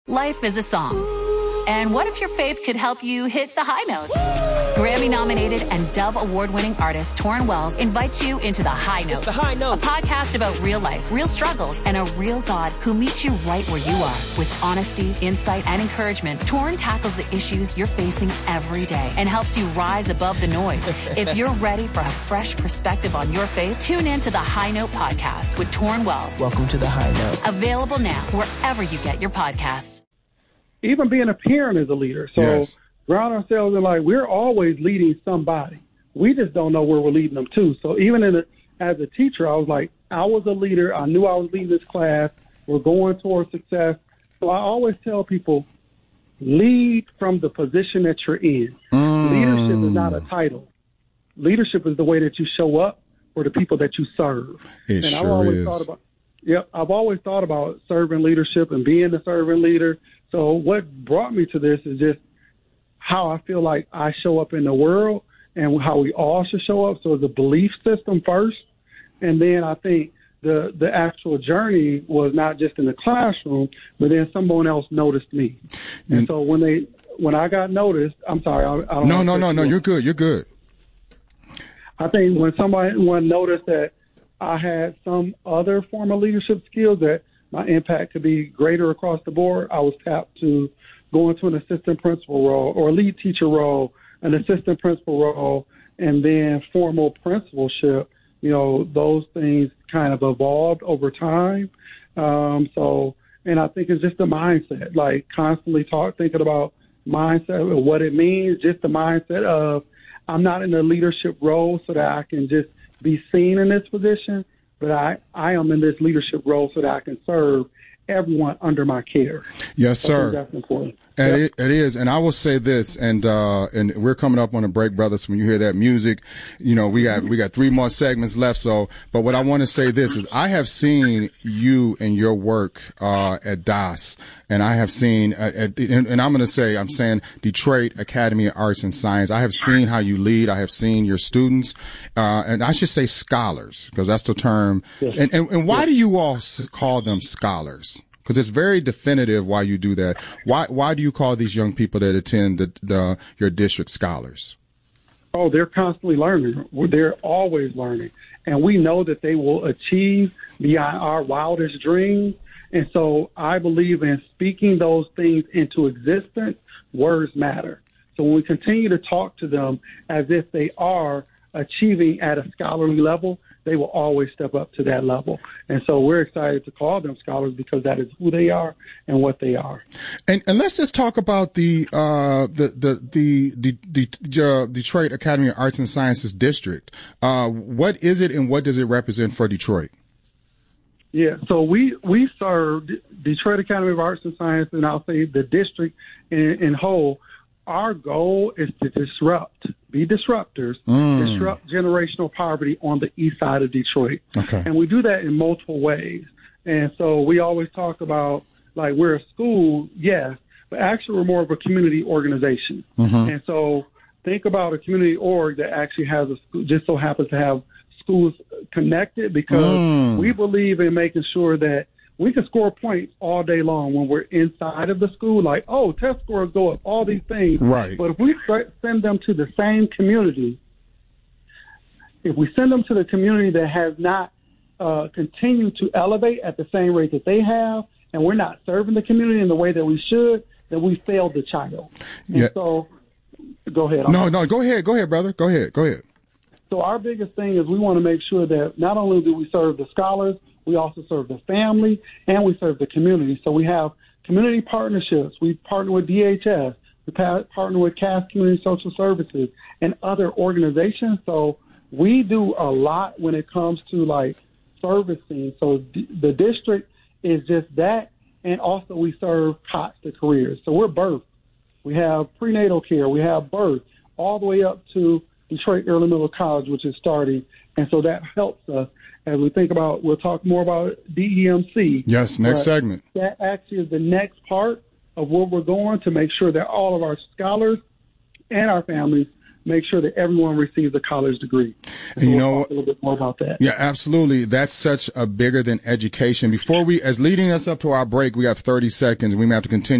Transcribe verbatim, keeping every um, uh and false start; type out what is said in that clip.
Life is a song. And what if your faith could help you hit the high notes? Grammy-nominated and Dove Award-winning artist Torrin Wells invites you into The High Note. It's The High Note. A podcast about real life, real struggles, and a real God who meets you right where you are. With honesty, insight, and encouragement, Torrin tackles the issues you're facing every day and helps you rise above the noise. If you're ready for a fresh perspective on your faith, tune in to The High Note podcast with Torrin Wells. Welcome to The High Note. Available now wherever you get your podcasts. Even being a parent is a leader. So Yes. ground ourselves in like we're always leading somebody. We just don't know where we're leading them to. So even in a, as a teacher, I was like, I was a leader. I knew I was leading this class. We're going towards success. So I always tell people, lead from the position that you're in. Mm. Leadership is not a title. Leadership is the way that you show up for the people that you serve. It and sure I've always is. thought about Yep, I've always thought about servant leadership and being a servant leader. So what brought me to this is just how I feel like I show up in the world and how we all should show up. So it's a belief system first. And then I think the the actual journey was not just in the classroom, but then someone else noticed me. And And- so when they when I got noticed, I'm sorry. I, I don't No, wanna no, cut no, you no. off. You're good. You're good. I think when somebody when noticed that I had some other form of leadership skills that my impact could be greater across the board, I was tapped to go into an assistant principal role or a lead teacher role, an assistant principal role, and then formal principalship. You know, those things kind of evolved over time. Um, so, and I think it's just the mindset, like constantly talk, thinking about mindset and what it means, just the mindset of I'm not in a leadership role so that I can just be seen in this position, but I, I am in this leadership role so that I can serve everyone under my care. Yes, I think sir. that's important. And Yep. it, it is, and I will say this, and uh, and we're coming up on a break, brothers. When you hear that music, you know we got we got three more segments left. So, but what I want to say this is, I have seen you and your work uh, at D A S, and I have seen, uh, at, and, and I'm going to say, I'm saying Detroit Academy of Arts and Science. I have seen how you lead. I have seen your students, uh, and I should say scholars, because that's the term. Yes. And, and and why do you all s- call them scholars? Because it's very definitive why you do that. Why why do you call these young people that attend the, the your district scholars? Oh, they're constantly learning. They're always learning. And we know that they will achieve beyond our wildest dreams. And so I believe in speaking those things into existence. Words matter. So when we continue to talk to them as if they are achieving at a scholarly level, they will always step up to that level. And so we're excited to call them scholars because that is who they are and what they are. And and let's just talk about the uh the the the, the, the uh, Detroit Academy of Arts and Sciences district. Uh, what is it and what does it represent for Detroit? Yeah, so we we serve Detroit Academy of Arts and Sciences, and I'll say the district in, in whole. Our goal is to disrupt, be disruptors, Mm. disrupt generational poverty on the east side of Detroit. Okay. And we do that in multiple ways. And so we always talk about, like, we're a school, yes, but actually we're more of a community organization. Mhm. And so think about a community org that actually has a school, just so happens to have schools connected, because Mm. we believe in making sure that we can score points all day long when we're inside of the school, like, oh, test scores go up, all these things. Right. But if we start- send them to the same community, if we send them to the community that has not uh, continued to elevate at the same rate that they have, and we're not serving the community in the way that we should, then we failed the child. And Yeah. so, go ahead. No, no, go ahead, go ahead, brother, go ahead, go ahead. So our biggest thing is we want to make sure that not only do we serve the scholars, we also serve the family, and we serve the community. So we have community partnerships. We partner with D H S. We pa- partner with Cass Community Social Services and other organizations. So we do a lot when it comes to, like, servicing. So d- the district is just that, and also we serve COTS to careers. So we're birth. We have prenatal care. We have birth, all the way up to Detroit Early Middle College, which is starting. And so that helps us as we think about, we'll talk more about D E M C. Yes, next But segment. That actually is the next part of where we're going to make sure that all of our scholars and our families make sure that everyone receives a college degree. And And you so we'll know talk a little bit more about that. Yeah, absolutely. That's such a bigger than education. Before we, as leading us up to our break, we have thirty seconds. We may have to continue.